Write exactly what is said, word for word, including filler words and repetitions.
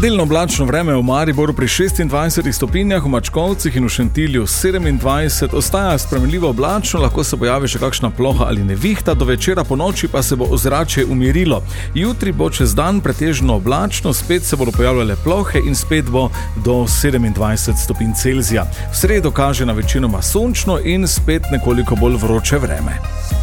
Delno oblačno vreme v Mariboru pri šestindvajsetih stopinjah, v Mačkovcih in v Šentilju sedemindvajset, ostaja spremenljivo oblačno, lahko se pojavi še kakšna ploha ali nevihta, do večera po noči pa se bo ozračje umirilo. Jutri bo čez dan pretežno oblačno, spet se bodo pojavljale plohe in spet bo do sedemindvajset stopinj Celzija. V sredo kaže na večinoma sončno in spet nekoliko bolj vroče vreme.